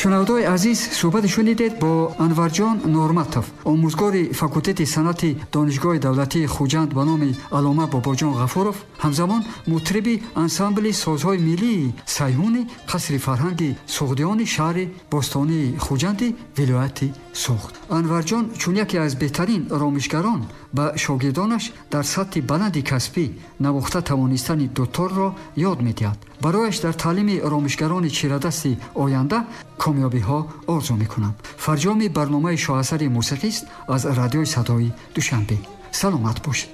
шунавандаои азиз, суҳбати шунидед бо Анварҷон Нурматов, омӯзгори факултети санъати донишгоҳи давлатии Хуҷанд ба номи Алома Бобоҷон Ғафуров, ҳамзамон мутриби ансамбли созҳои миллии Сайҳуни қасри фарҳанги суғдиёни шаҳри бостонии Хуҷанди вилояти Суғд. Анварҷон чун яке аз беҳтарин ромишгарон ба шогирдонаш дар сатҳи баланди касбӣ навохта тавонистани дуторро ёд медиҳад. барояш дар таълими ромишгарони чирадасти оянда комёбиҳо орзу мекунам. фарҷоми барномаи шоҳасари мусиқист аз радиои Садои Душанбе. саломат бошед.